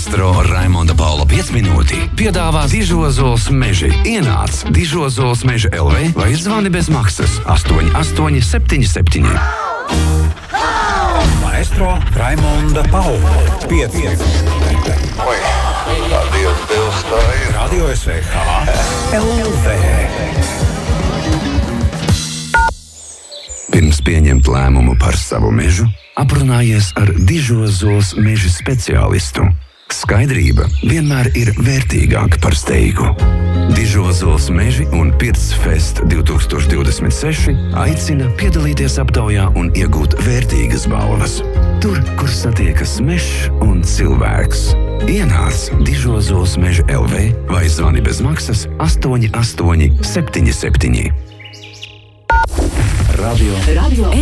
Maestro Raimonda Paula 5 minūti piedāvā Dižozols meži. Ienāc Dižozols meža LV vai zvani bez maksas 8877. Maestro Raimonda Paula 5 minūtes. Radio SVH LV. Pirms pieņemt lēmumu par savu mežu, aprunājies ar Dižozols meža speciālistu. Skaidrība vienmēr ir vērtīgāka par steigu. Dižozols meži un Pirtsfest 2026 aicina piedalīties aptaujā un iegūt vērtīgas balvas. Tur, kur satiekas mežs un cilvēks. Ienāc Dižozols meža LV vai zvani bez maksas 8877. Radio